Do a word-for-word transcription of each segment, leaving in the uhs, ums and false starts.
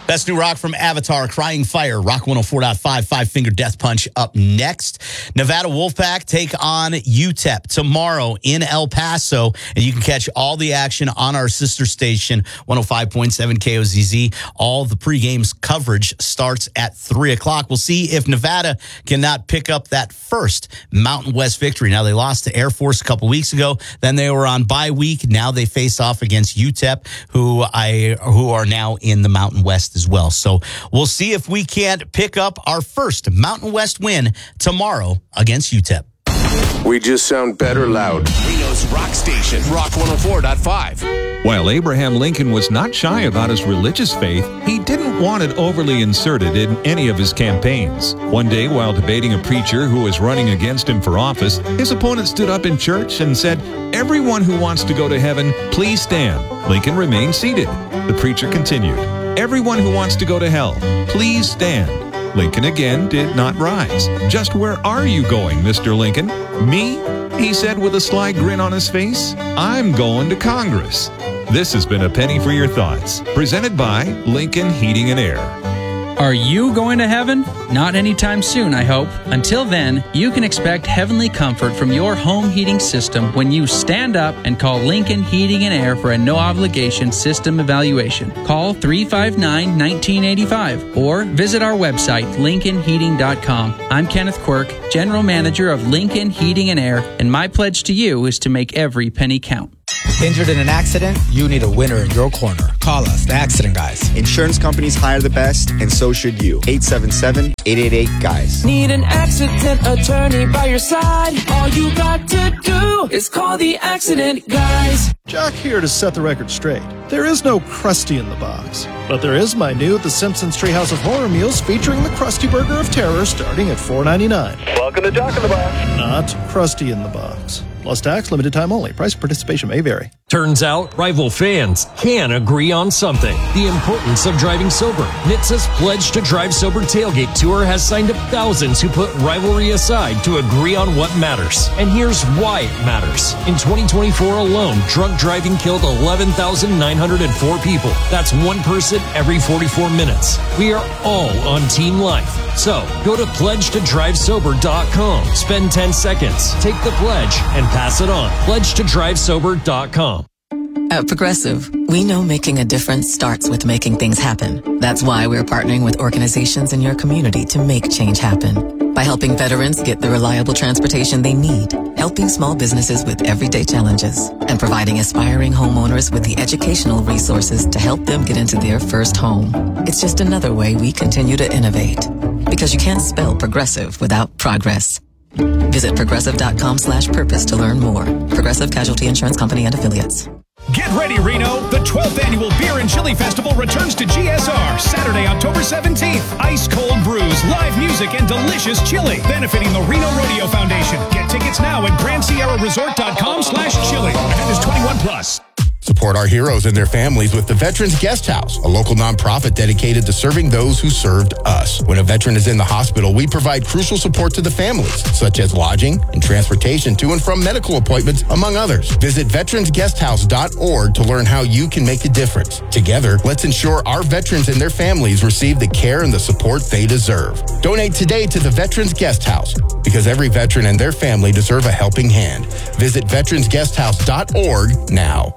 Best new rock from Avatar, Crying Fire, Rock one oh four point five, Five Finger Death Punch up next. Nevada Wolfpack take on U T E P tomorrow in El Paso, and you can catch all the action on our sister station, one oh five point seven K O Z Z. All the pregame coverage starts at three o'clock. We'll see if Nevada cannot pick up that first Mountain West victory. Now, they lost to Air Force a couple weeks ago. Then they were on bye week. Now they face off against U T E P, who I who are now in the Mountain West as well. So we'll see if we can't pick up our first Mountain West win tomorrow against U T E P. We just sound better loud. Reno's Rock Station, Rock one oh four point five. While Abraham Lincoln was not shy about his religious faith, he didn't want it overly inserted in any of his campaigns. One day, while debating a preacher who was running against him for office, his opponent stood up in church and said, "Everyone who wants to go to heaven, please stand." Lincoln remained seated. The preacher continued, "Everyone who wants to go to hell, please stand." Lincoln again did not rise. "Just where are you going, Mister Lincoln?" "Me?" he said with a sly grin on his face. "I'm going to Congress." This has been A Penny for Your Thoughts, presented by Lincoln Heating and Air. Are you going to heaven? Not anytime soon, I hope. Until then, you can expect heavenly comfort from your home heating system when you stand up and call Lincoln Heating and Air for a no-obligation system evaluation. Call three five nine, one nine eight five or visit our website, lincoln heating dot com. I'm Kenneth Quirk, General Manager of Lincoln Heating and Air, and my pledge to you is to make every penny count. Injured in an accident? You need a winner in your corner. Call us, the Accident Guys. Insurance companies hire the best, and so should you. eight seven seven, eight eight eight, GUYS. Need an accident attorney by your side? All you got to do is call the Accident Guys. Jock here to set the record straight. There is no Krusty in the box, but there is my new The Simpsons Treehouse of Horror meals featuring the Krusty Burger of Terror starting at four ninety-nine. Welcome to Jock in the Box. Not Krusty in the box. Plus tax, limited time only. Price of participation may vary. Turns out, rival fans can agree on something. The importance of driving sober. N H T S A's Pledge to Drive Sober Tailgate Tour has signed up thousands who put rivalry aside to agree on what matters. And here's why it matters. In twenty twenty-four alone, drunk driving killed eleven thousand nine hundred four people. That's one person every forty-four minutes. We are all on Team Life. So, go to pledge to drive sober dot com. Spend ten seconds. Take the pledge and pass it on. pledge to drive sober dot com. At Progressive, we know making a difference starts with making things happen. That's why we're partnering with organizations in your community to make change happen. By helping veterans get the reliable transportation they need, helping small businesses with everyday challenges, and providing aspiring homeowners with the educational resources to help them get into their first home. It's just another way we continue to innovate. Because you can't spell progressive without progress. Visit progressive.com slash purpose to learn more. Progressive Casualty Insurance Company and Affiliates. Get ready, Reno. The twelfth Annual Beer and Chili Festival returns to G S R Saturday, October seventeenth. Ice cold brews, live music, and delicious chili. Benefiting the Reno Rodeo Foundation. Get tickets now at grand sierra resort dot com slash chili. Event is twenty-one plus. Support our heroes and their families with the Veterans Guest House, a local nonprofit dedicated to serving those who served us. When a veteran is in the hospital, we provide crucial support to the families, such as lodging and transportation to and from medical appointments, among others. Visit veterans guest house dot org to learn how you can make a difference. Together, let's ensure our veterans and their families receive the care and the support they deserve. Donate today to the Veterans Guest House, because every veteran and their family deserve a helping hand. Visit veterans guest house dot org now.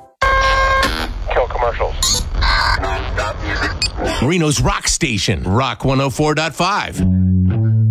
Kill commercials. Reno's Rock Station, Rock one oh four point five.